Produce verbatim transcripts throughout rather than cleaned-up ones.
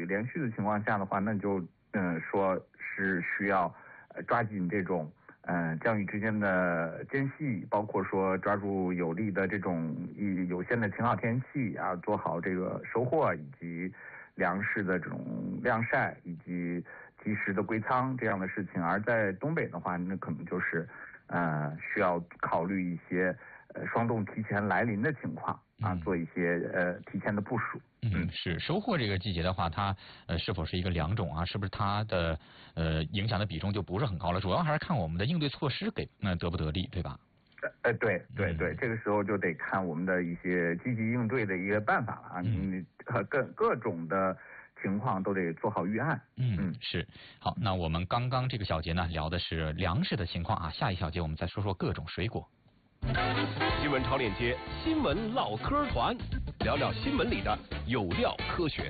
连续的情况下的话，那就嗯、呃、说是需要呃抓紧这种嗯、呃、降雨之间的间隙，包括说抓住有利的这种有限的晴好天气啊，做好这个收获以及粮食的这种晾晒以及及时的归仓这样的事情。而在东北的话，那可能就是呃需要考虑一些呃霜冻提前来临的情况啊，做一些呃提前的部署。 嗯，是收获这个季节的话，它呃是否是一个良种啊？是不是它的呃影响的比重就不是很高了？主要还是看我们的应对措施给呃得不得力，对吧？ 呃，对对对，这个时候就得看我们的一些积极应对的一个办法了啊，你呃各各种的情况都得做好预案。 嗯嗯，是。好，那我们刚刚这个小节呢聊的是粮食的情况啊，下一小节我们再说说各种水果。 新闻超链接，新闻唠嗑团，聊聊新闻里的有料科学。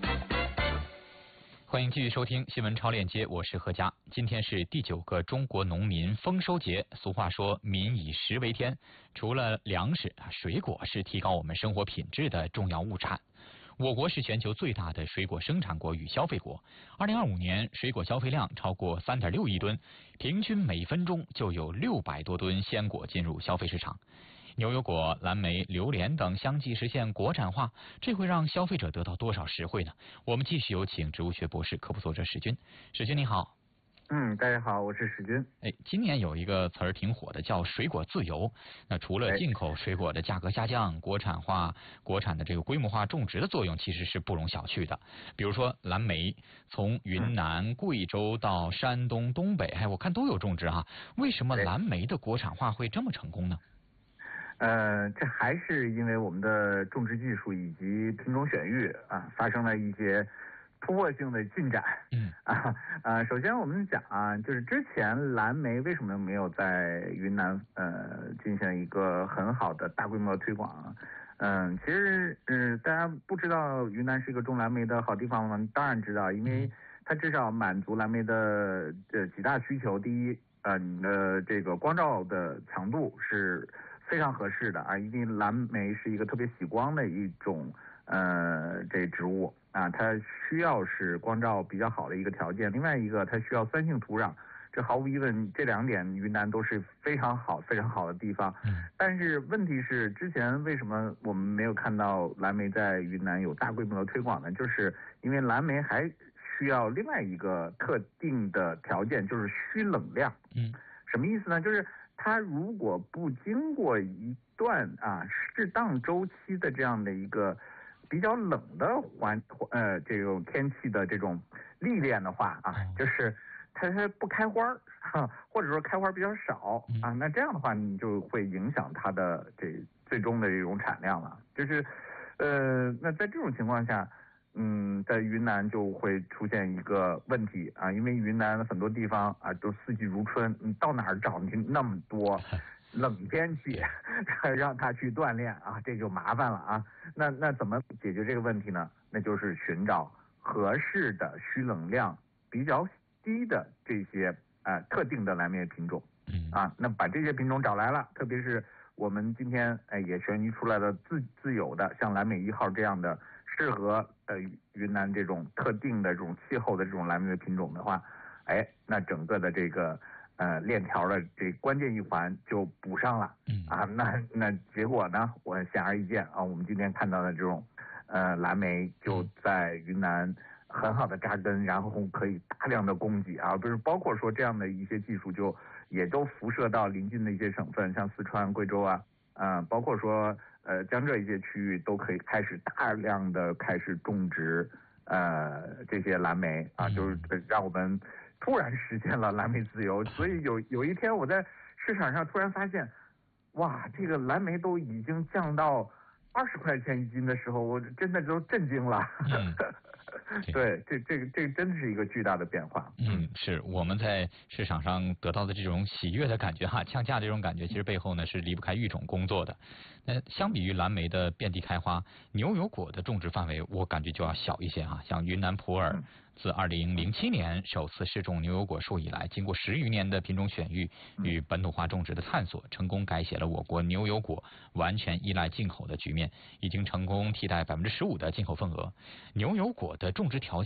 欢迎继续收听新闻超链接，我是何佳。今天是第九个中国农民丰收节，俗话说民以食为天，除了粮食，水果是提高我们生活品质的重要物产。我国是全球最大的水果生产国与消费国，二零二五年水果消费量超过三点六亿吨，平均每分钟就有六百多吨鲜果进入消费市场。牛油果、蓝莓、榴莲等相继实现国产化，这会让消费者得到多少实惠呢？我们继续有请植物学博士、科普作者史军。史军你好。 嗯，大家好，我是史军。 哎，今年有一个词儿挺火的，叫水果自由。那除了进口水果的价格下降，国产化、国产的这个规模化种植的作用其实是不容小觑的。比如说蓝莓，从云南、贵州到山东、东北，哎，我看都有种植哈。为什么蓝莓的国产化会这么成功呢？ 呃，这还是因为我们的种植技术以及品种选育啊，发生了一些突破性的进展。 嗯啊呃，首先我们讲啊，就是之前蓝莓为什么没有在云南呃进行一个很好的大规模推广？嗯、呃，其实嗯、呃，大家不知道云南是一个种蓝莓的好地方吗？当然知道，因为它至少满足蓝莓的这几大需求。第一，呃，你的这个光照的强度是非常合适的啊，因为蓝莓是一个特别喜光的一种呃这植物啊，它需要是光照比较好的一个条件。另外一个，它需要酸性土壤，这毫无疑问这两点云南都是非常好非常好的地方。但是问题是，之前为什么我们没有看到蓝莓在云南有大规模的推广呢？就是因为蓝莓还需要另外一个特定的条件，就是需冷量。 嗯， 什么意思呢？就是它如果不经过一段啊适当周期的这样的一个比较冷的环呃这种天气的这种历练的话啊，就是它它不开花儿，或者说开花比较少啊，那这样的话你就会影响它的这最终的这种产量了。就是呃那在这种情况下，嗯，在云南就会出现一个问题啊，因为云南很多地方啊都四季如春，你到哪儿找你那么多冷天气，让他去锻炼啊，这就麻烦了啊。那那怎么解决这个问题呢？那就是寻找合适的需冷量比较低的这些呃特定的蓝莓品种啊。那把这些品种找来了，特别是我们今天哎也选育出来的自自有的像蓝莓一号这样的适合呃云南这种特定的这种气候的这种蓝莓的品种的话，哎，那整个的这个呃链条的这关键一环就补上了。啊，那那结果呢，我显而易见啊，我们今天看到的这种呃蓝莓就在云南很好的扎根，然后可以大量的供给啊，不是包括说这样的一些技术就也都辐射到邻近的一些省份，像四川、贵州啊，啊、呃，包括说呃江浙一些区域都可以开始大量的开始种植呃这些蓝莓啊，就是让我们突然实现了蓝莓自由。所以有有一天我在市场上突然发现，哇，这个蓝莓都已经降到二十块钱一斤的时候，我真的都震惊了。嗯、对，这这个这个真的是一个巨大的变化。 嗯，是我们在市场上得到的这种喜悦的感觉哈，降价这种感觉，其实背后呢是离不开育种工作的。那相比于蓝莓的遍地开花，牛油果的种植范围我感觉就要小一些哈。像云南普洱，自二零零七年首次试种牛油果树以来，经过十余年的品种选育与本土化种植的探索，成功改写了我国牛油果完全依赖进口的局面，已经成功替代百分之十五的进口份额。牛油果的种植条件